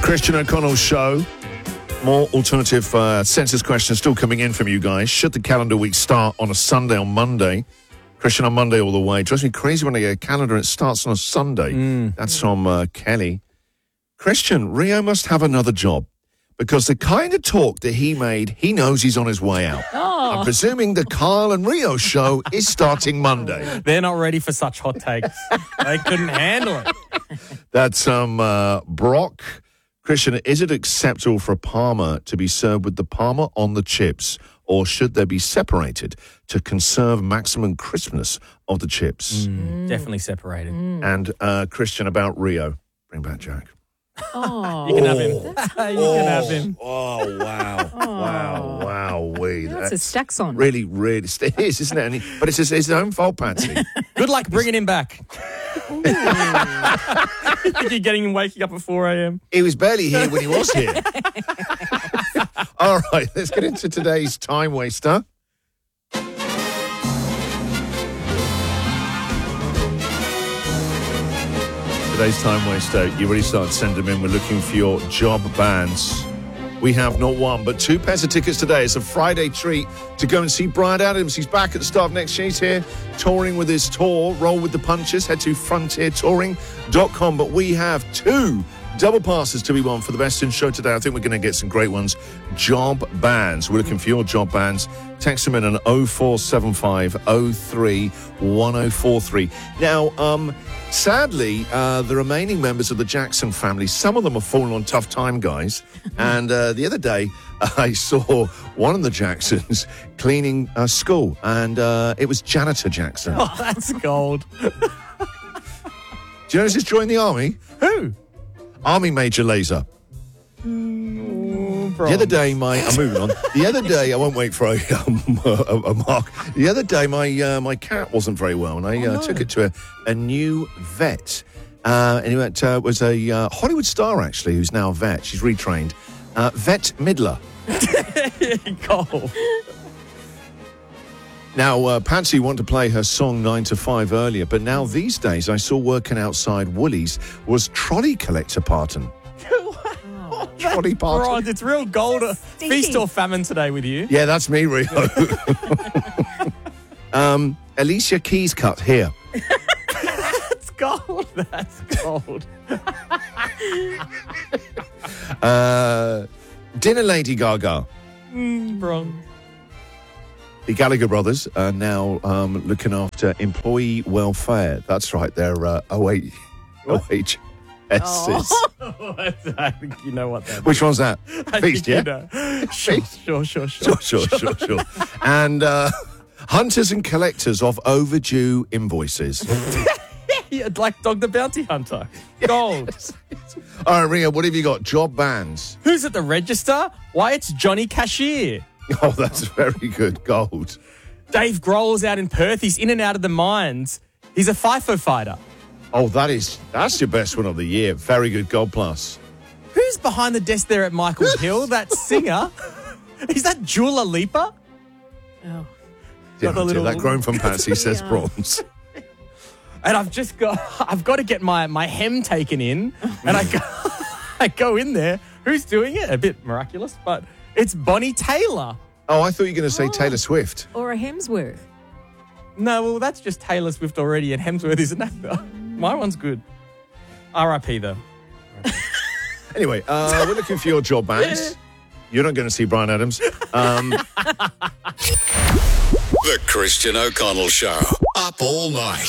Christian O'Connell Show. More alternative census questions still coming in from you guys. Should the calendar week start on a Sunday or Monday? Christian on Monday all the way. Drives me crazy when I get a calendar and it starts on a Sunday. That's from Kelly. Christian, Rio must have another job because the kind of talk that he made, he knows he's on his way out. I'm presuming the Kyle and Rio show is starting Monday. They're not ready for such hot takes. They couldn't handle it. That's Brock. Christian, is it acceptable for a Parma to be served with the Parma on the chips, or should they be separated to conserve maximum crispness of the chips? Definitely separated. And Christian, about Rio. Bring back Jack. Oh, You can have him. You can have him. Oh, wow. Wow. That's a Staxon. Really, it is, isn't it? But it's his own fault, Patsy. Good luck bringing him back. You think you're getting him waking up at 4 a.m.? He was barely here when he was here. All right, let's get into today's time waster. Today's time waster, you already started sending them in. We're looking for your job bands. We have not one, but 2 pairs of tickets today. It's a Friday treat to go and see Bryan Adams. He's back at the start of next year. He's here touring with his tour. Roll with the punches. Head to frontiertouring.com. But we have 2 double passes to be won for the Best in Show today. I think we're going to get some great ones. Job bands. We're looking for your job bands. Text them in on 0475 03 1043. Now, sadly, the remaining members of the Jackson family, some of them have fallen on tough time, guys. And the other day, I saw one of the Jacksons cleaning a school, and it was Janitor Jackson. Oh, that's gold. Do you know who's joined the army? Who? Army Major Laser. The other day, I'm moving on. The other day, I won't wait for a mark. The other day, my cat wasn't very well, and I took it to a new vet. And it was a Hollywood star, actually, who's now a vet. She's retrained. Vet Midler. Gold. Now, Patsy wanted to play her song 9 to 5 earlier, but now these days I saw working outside Woolies was trolley collector Parton. Trolley Parton. Right, it's real gold. Feast or famine today with you. Yeah, that's me, Rio. Alicia Keys cut here. That's gold. That's gold. Dinner Lady Gaga. Wrong. The Gallagher brothers are now looking after employee welfare. That's right, they're OHSs. I think you know what that is. Which one's that? I Feast, think yeah? you know. Sure. Sure. And hunters and collectors of overdue invoices. Yeah, like Dog the Bounty Hunter. Gold. All right, Rio, what have you got? Job bands. Who's at the register? Why, it's Johnny Cashier. Oh, that's very good. Gold. Dave Grohl's out in Perth. He's in and out of the mines. He's a FIFO fighter. Oh, that's your best one of the year. Very good. Gold plus. Who's behind the desk there at Michael Hill? That singer? Is that Dua Lipa? Oh. Yeah, the little- that grown from Patsy says bronze. And I've got to get my hem taken in, and I go in there. Who's doing it? A bit miraculous, but it's Bonnie Taylor. Oh, I thought you were going to say Taylor Swift. Or a Hemsworth. No, well, that's just Taylor Swift already, and Hemsworth is an actor. My one's good. R.I.P. though. Anyway, we're looking for your job bands. You're not going to see Bryan Adams. The Christian O'Connell Show. Up all night.